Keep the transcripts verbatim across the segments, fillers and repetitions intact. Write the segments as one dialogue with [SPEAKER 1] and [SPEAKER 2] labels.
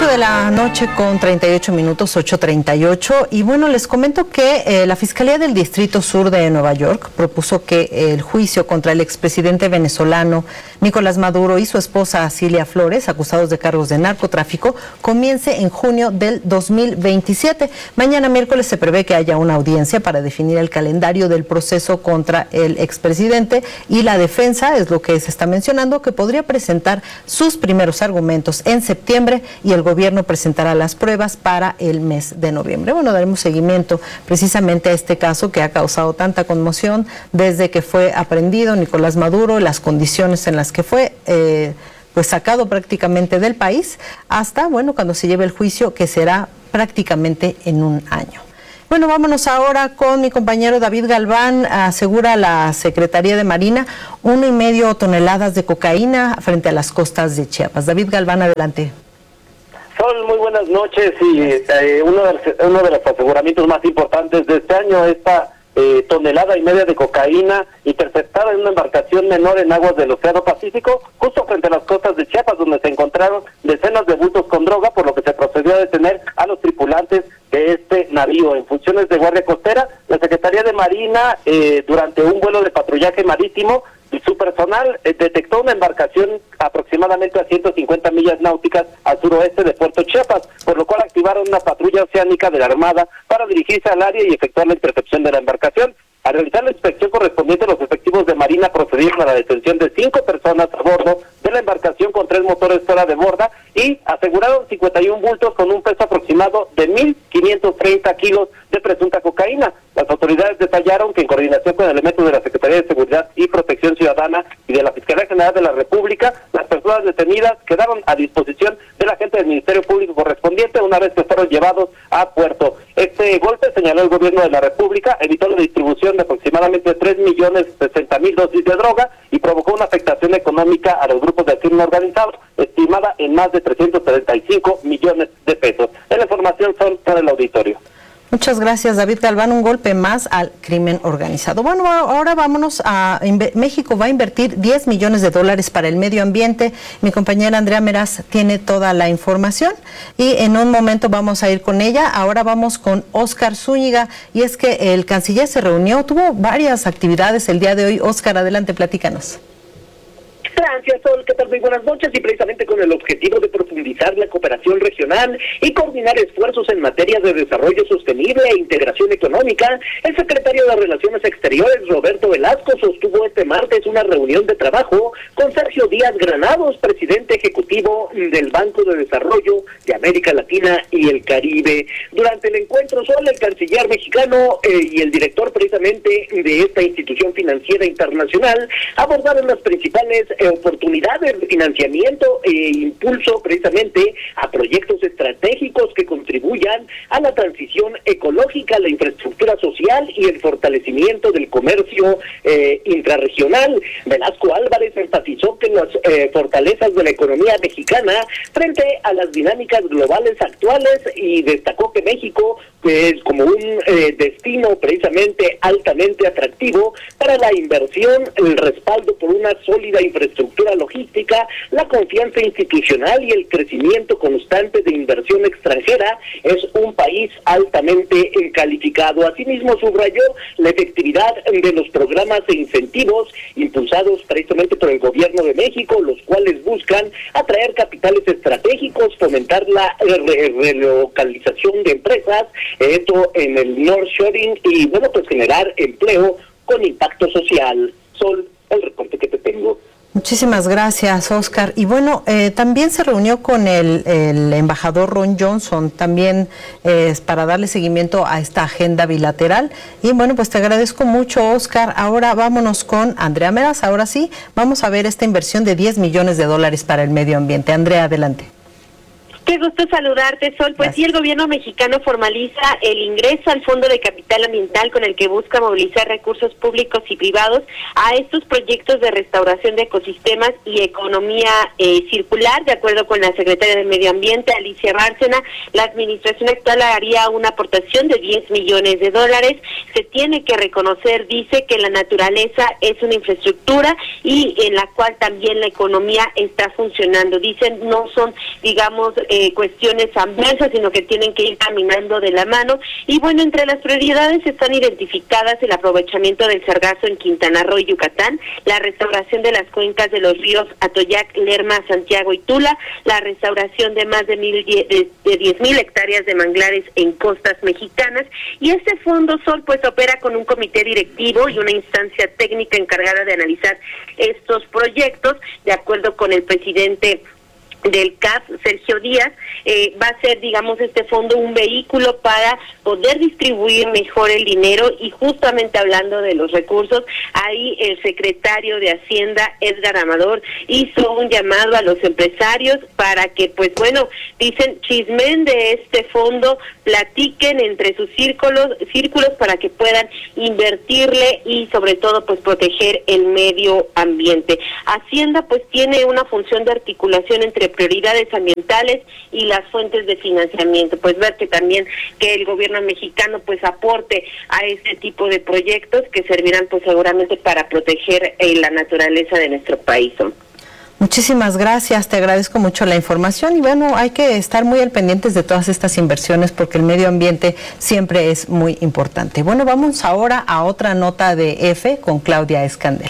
[SPEAKER 1] ocho de la noche con treinta y ocho minutos, ocho treinta y ocho. Y bueno, les comento que eh, la Fiscalía del Distrito Sur de Nueva York propuso que el juicio contra el expresidente venezolano Nicolás Maduro y su esposa Cilia Flores, acusados de cargos de narcotráfico, comience en junio del dos mil veintisiete. Mañana miércoles se prevé que haya una audiencia para definir el calendario del proceso contra el expresidente, y la defensa, es lo que se está mencionando, que podría presentar sus primeros argumentos en septiembre y el gobierno presentará las pruebas para el mes de noviembre. Bueno, daremos seguimiento precisamente a este caso que ha causado tanta conmoción desde que fue aprehendido Nicolás Maduro, las condiciones en las que fue eh, pues sacado prácticamente del país, hasta, bueno, cuando se lleve el juicio, que será prácticamente en un año. Bueno, vámonos ahora con mi compañero David Galván. Asegura la Secretaría de Marina uno y medio toneladas de cocaína frente a las costas de Chiapas. David Galván, adelante.
[SPEAKER 2] Sol, muy buenas noches. Y eh, uno, de, uno de los aseguramientos más importantes de este año, esta eh, tonelada y media de cocaína interceptada en una embarcación menor en aguas del Océano Pacífico, justo frente a las costas de Chiapas, donde se encontraron decenas de bultos con droga, por lo que se procedió a detener a los tripulantes de este navío. En funciones de guardia costera, la Secretaría de Marina, eh, durante un vuelo de patrullaje marítimo, su personal eh, detectó una embarcación aproximadamente a ciento cincuenta millas náuticas al suroeste de Puerto Chiapas, por lo cual activaron una patrulla oceánica de la Armada para dirigirse al área y efectuar la intercepción de la embarcación. Al realizar la inspección correspondiente, los efectivos de Marina procedieron a la detención de cinco personas a bordo de la embarcación con tres motores fuera de borda y aseguraron cincuenta y un bultos con un peso aproximado de mil quinientos treinta kilos de presunta cocaína. Las autoridades detallaron que en coordinación con elementos de la Secretaría de Seguridad y Protección Ciudadana y de la Fiscalía General de la República, las personas detenidas quedaron a disposición del agente del Ministerio Público correspondiente una vez que fueron llevados a puerto. Este golpe, señaló el gobierno de la República, evitó la distribución de aproximadamente tres millones sesenta mil dosis de droga y provocó una afectación económica a los grupos de crimen organizado, estimada en más de trescientos treinta y cinco millones de pesos. En la información son para el auditorio.
[SPEAKER 1] Muchas gracias, David Galván. Un golpe más al crimen organizado. Bueno, ahora vámonos a México. Va a invertir diez millones de dólares para el medio ambiente. Mi compañera Andrea Meraz tiene toda la información y en un momento vamos a ir con ella. Ahora vamos con Óscar Zúñiga, y es que el canciller se reunió, tuvo varias actividades el día de hoy. Óscar, adelante, platícanos.
[SPEAKER 3] Gracias, Sol. ¿Qué tal? Muy buenas noches. Y precisamente con el objetivo de profundizar la cooperación regional y coordinar esfuerzos en materias de desarrollo sostenible e integración económica, el secretario de Relaciones Exteriores, Roberto Velasco, sostuvo este martes una reunión de trabajo con Sergio Díaz Granados, presidente ejecutivo del Banco de Desarrollo de América Latina y el Caribe. Durante el encuentro, Sol, el canciller mexicano eh, y el director precisamente de esta institución financiera internacional abordaron las principales eh, oportunidades de financiamiento e impulso precisamente a proyectos estratégicos que contribuyan a la transición ecológica, la infraestructura social y el fortalecimiento del comercio eh, intrarregional. Velasco Álvarez enfatizó que las eh, fortalezas de la economía mexicana frente a las dinámicas globales actuales y destacó que México es como un eh, destino precisamente altamente atractivo para la inversión, el respaldo por una sólida infraestructura logística, la confianza institucional y el crecimiento constante de inversión extranjera. Es un país altamente calificado. Asimismo, subrayó la efectividad de los programas e incentivos impulsados precisamente por el gobierno de México, los cuales buscan atraer capitales estratégicos, fomentar la re relocalización de empresas, esto en el North Shoring, y bueno, pues generar empleo con impacto social. Sol, el reporte que te tengo.
[SPEAKER 1] Muchísimas gracias, Óscar. Y bueno, eh, también se reunió con el, el embajador Ron Johnson, también eh, para darle seguimiento a esta agenda bilateral. Y bueno, pues te agradezco mucho, Óscar. Ahora vámonos con Andrea Meraz. Ahora sí, vamos a ver esta inversión de diez millones de dólares para el medio ambiente. Andrea, adelante.
[SPEAKER 4] Qué gusto saludarte, Sol. Pues sí, el gobierno mexicano formaliza el ingreso al Fondo de Capital Ambiental con el que busca movilizar recursos públicos y privados a estos proyectos de restauración de ecosistemas y economía eh, circular. De acuerdo con la secretaria de Medio Ambiente, Alicia Bárcena, la administración actual haría una aportación de diez millones de dólares. Se tiene que reconocer, dice, que la naturaleza es una infraestructura y en la cual también la economía está funcionando. Dicen, no son, digamos, eh, cuestiones ambiciosas, sino que tienen que ir caminando de la mano. Y bueno, entre las prioridades están identificadas el aprovechamiento del sargazo en Quintana Roo y Yucatán, la restauración de las cuencas de los ríos Atoyac, Lerma, Santiago y Tula, la restauración de más de mil de, de diez mil hectáreas de manglares en costas mexicanas. Y este Fondo Sol pues opera con un comité directivo y una instancia técnica encargada de analizar estos proyectos. De acuerdo con el presidente del C A F, Sergio Díaz, eh, va a ser, digamos, este fondo un vehículo para poder distribuir mejor el dinero. Y justamente hablando de los recursos, ahí el secretario de Hacienda, Edgar Amador, hizo un llamado a los empresarios para que, pues bueno, dicen, chismen de este fondo, platiquen entre sus círculos, círculos para que puedan invertirle y sobre todo pues proteger el medio ambiente. Hacienda pues tiene una función de articulación entre prioridades ambientales y las fuentes de financiamiento, pues ver que también que el gobierno mexicano pues aporte a este tipo de proyectos que servirán pues seguramente para proteger eh, la naturaleza de nuestro país.
[SPEAKER 1] Muchísimas gracias, te agradezco mucho la información y bueno, hay que estar muy al pendientes de todas estas inversiones porque el medio ambiente siempre es muy importante. Bueno, vamos ahora a otra nota de F con Claudia Escandel.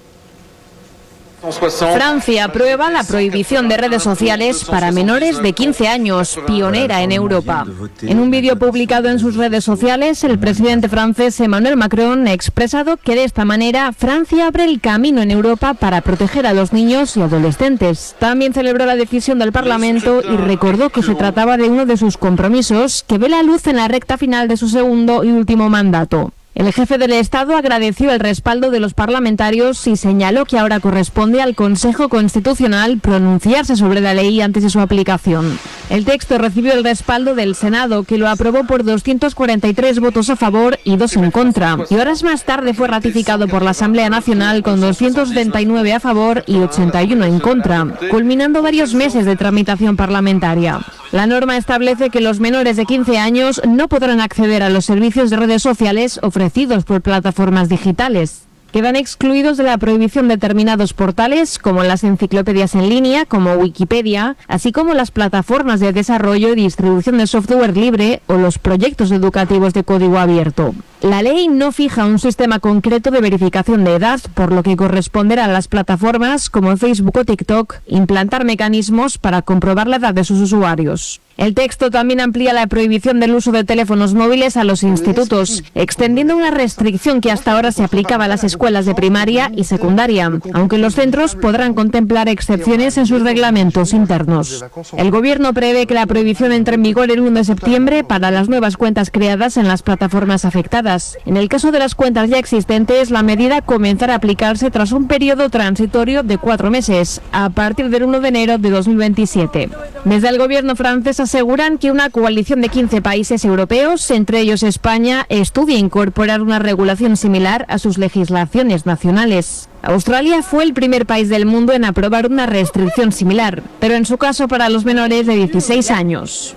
[SPEAKER 5] Francia aprueba la prohibición de redes sociales para menores de quince años, pionera en Europa. En un vídeo publicado en sus redes sociales, el presidente francés Emmanuel Macron ha expresado que de esta manera Francia abre el camino en Europa para proteger a los niños y adolescentes. También celebró la decisión del Parlamento y recordó que se trataba de uno de sus compromisos que ve la luz en la recta final de su segundo y último mandato. El jefe del Estado agradeció el respaldo de los parlamentarios y señaló que ahora corresponde al Consejo Constitucional pronunciarse sobre la ley antes de su aplicación. El texto recibió el respaldo del Senado, que lo aprobó por doscientos cuarenta y tres votos a favor y dos en contra, y horas más tarde fue ratificado por la Asamblea Nacional con doscientos setenta y nueve a favor y ochenta y uno en contra, culminando varios meses de tramitación parlamentaria. La norma establece que los menores de quince años no podrán acceder a los servicios de redes sociales ofrecidos por plataformas digitales. Quedan excluidos de la prohibición determinados portales como las enciclopedias en línea, como Wikipedia, así como las plataformas de desarrollo y distribución de software libre o los proyectos educativos de código abierto. La ley no fija un sistema concreto de verificación de edad, por lo que corresponderá a las plataformas como Facebook o TikTok implantar mecanismos para comprobar la edad de sus usuarios. El texto también amplía la prohibición del uso de teléfonos móviles a los institutos, extendiendo una restricción que hasta ahora se aplicaba a las escuelas de primaria y secundaria, aunque los centros podrán contemplar excepciones en sus reglamentos internos. El gobierno prevé que la prohibición entre en vigor el uno de septiembre para las nuevas cuentas creadas en las plataformas afectadas. En el caso de las cuentas ya existentes, la medida comenzará a aplicarse tras un periodo transitorio de cuatro meses, a partir del uno de enero de dos mil veintisiete. Desde el gobierno francés aseguran que una coalición de quince países europeos, entre ellos España, estudia incorporar una regulación similar a sus legislaciones nacionales. Australia fue el primer país del mundo en aprobar una restricción similar, pero en su caso para los menores de dieciséis años.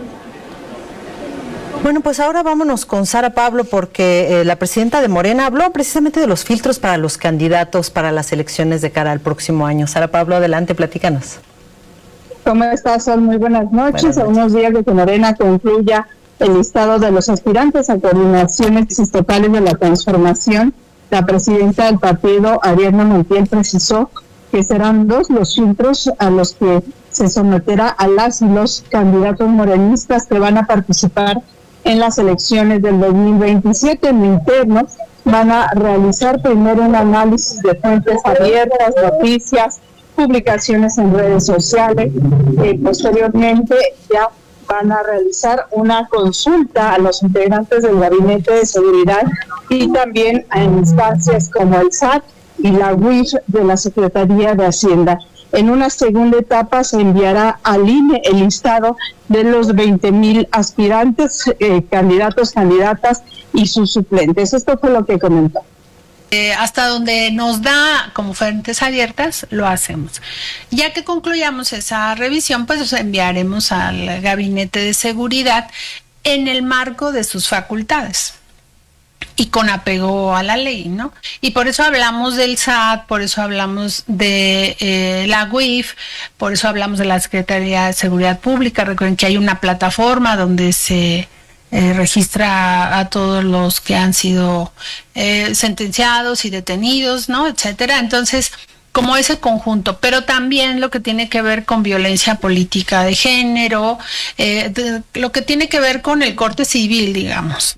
[SPEAKER 1] Bueno, pues ahora vámonos con Sara Pablo porque eh, la presidenta de Morena habló precisamente de los filtros para los candidatos para las elecciones de cara al próximo año. Sara Pablo, adelante, platícanos.
[SPEAKER 6] ¿Cómo estás, Sol? Muy buenas noches. Buenas noches. A unos días de que Morena concluya el listado de los aspirantes a coordinaciones estatales de la transformación, la presidenta del partido, Ariadna Montiel, precisó que serán dos los filtros a los que se someterá a las y los candidatos morenistas que van a participar en las elecciones del dos mil veintisiete. En lo interno van a realizar primero un análisis de fuentes abiertas, noticias, publicaciones en redes sociales. Eh, posteriormente ya van a realizar una consulta a los integrantes del Gabinete de Seguridad y también a instancias como el S A T y la U I F de la Secretaría de Hacienda. En una segunda etapa se enviará al I N E el listado de los veinte mil aspirantes, eh, candidatos, candidatas y sus suplentes. Esto fue lo que comentó.
[SPEAKER 7] Eh, hasta donde nos da como fuentes abiertas, lo hacemos. Ya que concluyamos esa revisión, pues los enviaremos al Gabinete de Seguridad en el marco de sus facultades. y con apego a la ley, ¿no? Y por eso hablamos del S A T, por eso hablamos de eh, la U I F, por eso hablamos de la Secretaría de Seguridad Pública. Recuerden que hay una plataforma donde se eh, registra a todos los que han sido eh, sentenciados y detenidos, ¿no? Etcétera. Entonces, como ese conjunto, pero también lo que tiene que ver con violencia política de género, eh, de, lo que tiene que ver con el corte civil, digamos.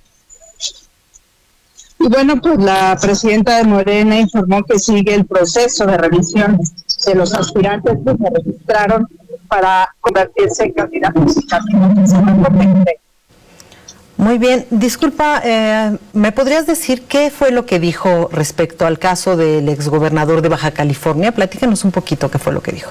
[SPEAKER 6] Y bueno, pues la presidenta de Morena informó que sigue el proceso de revisión de los aspirantes que se registraron para convertirse en candidatos y candidatas a la Corte.
[SPEAKER 1] Muy bien, disculpa, eh, ¿me podrías decir qué fue lo que dijo respecto al caso del exgobernador de Baja California? Platícanos un poquito qué fue lo que dijo.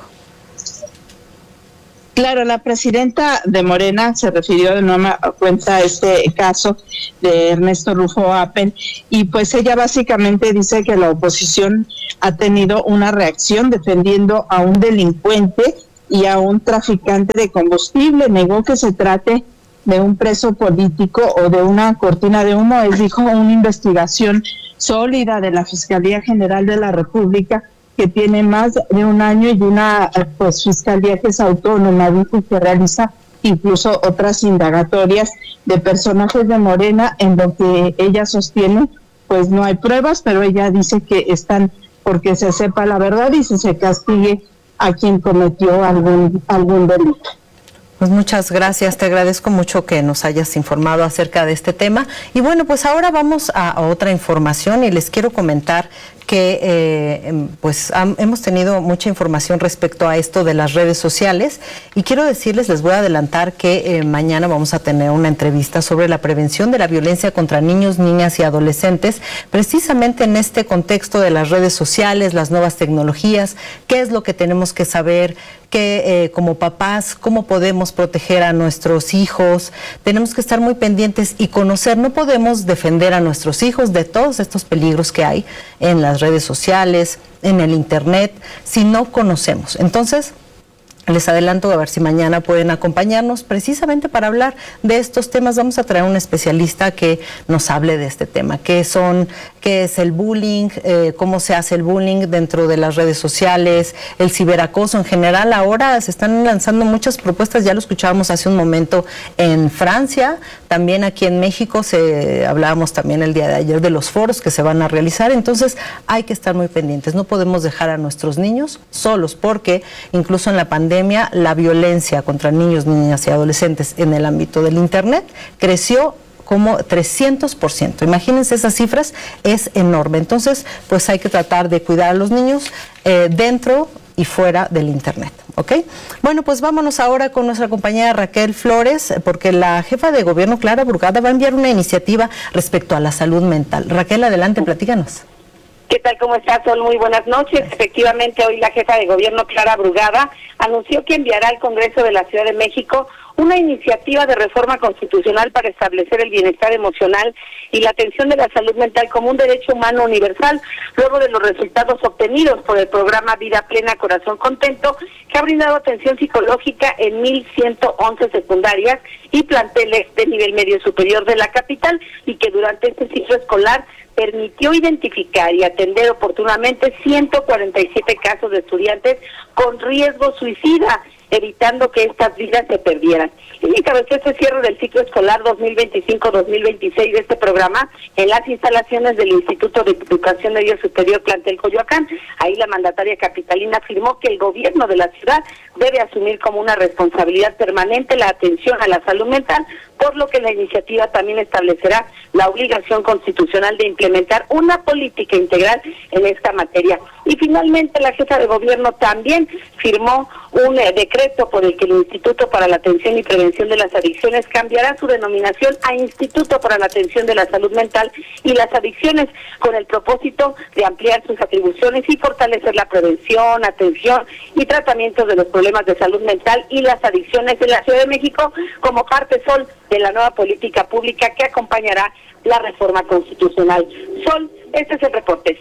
[SPEAKER 6] Claro, la presidenta de Morena se refirió de nueva cuenta a este caso de Ernesto Rufo Appel y pues ella básicamente dice que la oposición ha tenido una reacción defendiendo a un delincuente y a un traficante de combustible. Negó que se trate de un preso político o de una cortina de humo. Él dijo una investigación sólida de la Fiscalía General de la República que tiene más de un año y una pues fiscalía que es autónoma, dice que realiza incluso otras indagatorias de personajes de Morena, en lo que ella sostiene pues no hay pruebas, pero ella dice que están porque se sepa la verdad y se castigue a quien cometió algún algún delito.
[SPEAKER 1] Pues muchas gracias, te agradezco mucho que nos hayas informado acerca de este tema. Y bueno, pues ahora vamos a, a otra información y les quiero comentar que eh, pues han, hemos tenido mucha información respecto a esto de las redes sociales y quiero decirles, les voy a adelantar que eh, mañana vamos a tener una entrevista sobre la prevención de la violencia contra niños, niñas y adolescentes, precisamente en este contexto de las redes sociales, las nuevas tecnologías, qué es lo que tenemos que saber, que eh, como papás, cómo podemos proteger a nuestros hijos. Tenemos que estar muy pendientes y conocer, no podemos defender a nuestros hijos de todos estos peligros que hay en las redes sociales, en el internet, si no conocemos. Entonces, les adelanto a ver si mañana pueden acompañarnos precisamente para hablar de estos temas. Vamos a traer un especialista que nos hable de este tema, qué son, qué es el bullying, eh, cómo se hace el bullying dentro de las redes sociales, el ciberacoso en general. Ahora se están lanzando muchas propuestas, ya lo escuchábamos hace un momento en Francia, también aquí en México se hablábamos también el día de ayer de los foros que se van a realizar. Entonces hay que estar muy pendientes, no podemos dejar a nuestros niños solos, porque incluso en la pandemia la violencia contra niños, niñas y adolescentes en el ámbito del internet creció como trescientos por ciento. Imagínense esas cifras, es enorme. Entonces, pues hay que tratar de cuidar a los niños eh, dentro y fuera del internet, ¿ok? Bueno, pues vámonos ahora con nuestra compañera Raquel Flores, porque la jefa de gobierno, Clara Brugada, va a enviar una iniciativa respecto a la salud mental. Raquel, adelante, platícanos.
[SPEAKER 4] ¿Qué tal? ¿Cómo estás, Sol? Muy buenas noches. Efectivamente, hoy la jefa de gobierno, Clara Brugada, anunció que enviará al Congreso de la Ciudad de México una iniciativa de reforma constitucional para establecer el bienestar emocional y la atención de la salud mental como un derecho humano universal, luego de los resultados obtenidos por el programa Vida Plena, Corazón Contento, que ha brindado atención psicológica en mil ciento once secundarias y planteles de nivel medio superior de la capital, y que durante este ciclo escolar permitió identificar y atender oportunamente ciento cuarenta y siete casos de estudiantes con riesgo suicida, evitando que estas vidas se perdieran. Y encabezó este cierre del ciclo escolar dos mil veinticinco dos mil veintiséis de este programa en las instalaciones del Instituto de Educación Medio Superior Plantel Coyoacán. Ahí la mandataria capitalina afirmó que el gobierno de la ciudad debe asumir como una responsabilidad permanente la atención a la salud mental, por lo que la iniciativa también establecerá la obligación constitucional de implementar una política integral en esta materia. Y finalmente la jefa de gobierno también firmó un eh, decreto por el que el Instituto para la Atención y Prevención de las Adicciones cambiará su denominación a Instituto para la Atención de la Salud Mental y las Adicciones, con el propósito de ampliar sus atribuciones y fortalecer la prevención, atención y tratamiento de los problemas de salud mental y las adicciones en la Ciudad de México, como parte, Sol, de la nueva política pública que acompañará la reforma constitucional. Sol, este es el reporte.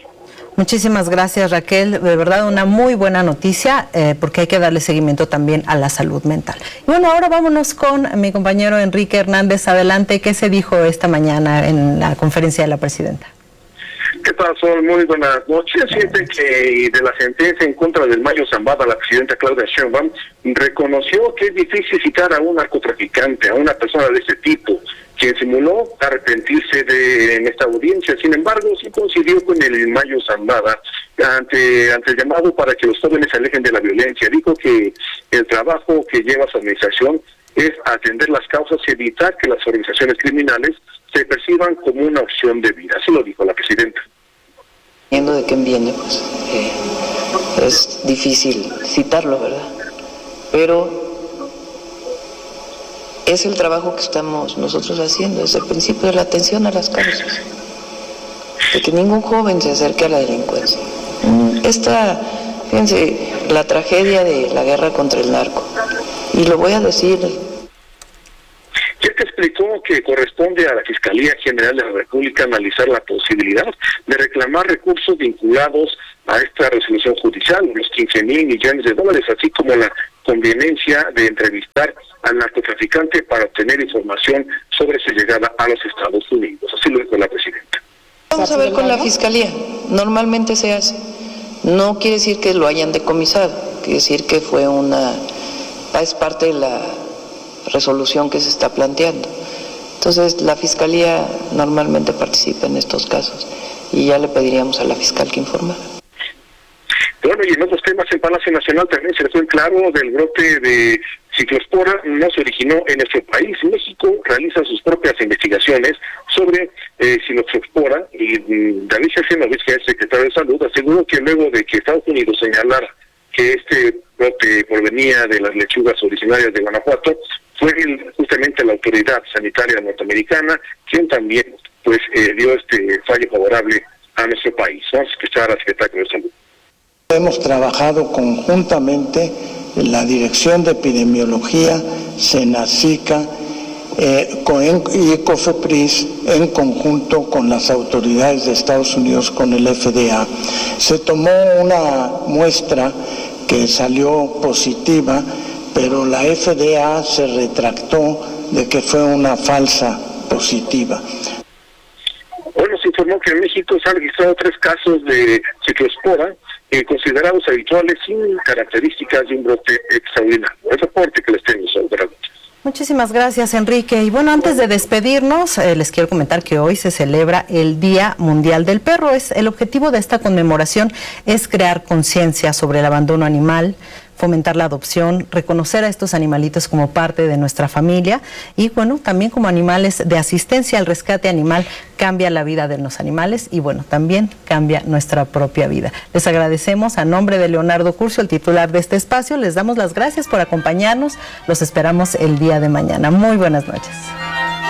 [SPEAKER 1] Muchísimas gracias, Raquel. De verdad, una muy buena noticia, eh, porque hay que darle seguimiento también a la salud mental. Y bueno, ahora vámonos con mi compañero Enrique Hernández. Adelante, ¿qué se dijo esta mañana en la conferencia de la presidenta?
[SPEAKER 8] ¿Qué tal, Sol? Muy buenas noches. Siente que de la sentencia en contra del Mayo Zambada, la presidenta Claudia Sheinbaum reconoció que es difícil citar a un narcotraficante, a una persona de ese tipo, quien simuló arrepentirse de en esta audiencia. Sin embargo, sí coincidió con el Mayo Zambada ante, ante el llamado para que los jóvenes se alejen de la violencia. Dijo que el trabajo que lleva su administración es atender las causas y evitar que las organizaciones criminales se perciban como una opción de vida. Así lo dijo la presidenta.
[SPEAKER 9] Viendo de quién viene, pues eh, es difícil citarlo, ¿verdad? Pero es el trabajo que estamos nosotros haciendo desde el principio, de la atención a las causas, de que ningún joven se acerque a la delincuencia. Esta, fíjense, la tragedia de la guerra contra el narco, y lo voy a decir.
[SPEAKER 8] Ya te explicó que corresponde a la Fiscalía General de la República analizar la posibilidad de reclamar recursos vinculados a esta resolución judicial, unos quince mil millones de dólares, así como la conveniencia de entrevistar al narcotraficante para obtener información sobre su llegada a los Estados Unidos. Así lo dijo la presidenta.
[SPEAKER 9] Vamos a ver con la Fiscalía. Normalmente se hace. No quiere decir que lo hayan decomisado, quiere decir que fue una... es parte de la resolución que se está planteando. Entonces, la Fiscalía normalmente participa en estos casos y ya le pediríamos a la fiscal que informara.
[SPEAKER 8] Bueno, y en otros temas, en Palacio Nacional también se dejó en claro del brote de ciclospora, no se originó en nuestro país. México realiza sus propias investigaciones sobre eh, ciclospora y mm, David Sheffield, que es secretario de Salud, aseguró que luego de que Estados Unidos señalara que este brote provenía de las lechugas originarias de Guanajuato, fue el, justamente la autoridad sanitaria norteamericana quien también pues eh, dio este fallo favorable a nuestro país. Vamos a escuchar al secretario de Salud.
[SPEAKER 10] Hemos trabajado conjuntamente en la Dirección de Epidemiología, Senacica eh, con, y COFEPRIS en conjunto con las autoridades de Estados Unidos, con el F D A. Se tomó una muestra que salió positiva, pero la F D A se retractó de que fue una falsa positiva.
[SPEAKER 8] Bueno, se informó que en México se han registrado tres casos de ciclospora, eh, considerados habituales sin características de un brote extraordinario. El reporte que les tengo sobre.
[SPEAKER 1] Muchísimas gracias, Enrique. Y bueno, antes de despedirnos, eh, les quiero comentar que hoy se celebra el Día Mundial del Perro. Es, el objetivo de esta conmemoración es crear conciencia sobre el abandono animal, fomentar la adopción, reconocer a estos animalitos como parte de nuestra familia y bueno, también como animales de asistencia al rescate animal. Cambia la vida de los animales y bueno, también cambia nuestra propia vida. Les agradecemos a nombre de Leonardo Curcio, el titular de este espacio. Les damos las gracias por acompañarnos. Los esperamos el día de mañana. Muy buenas noches.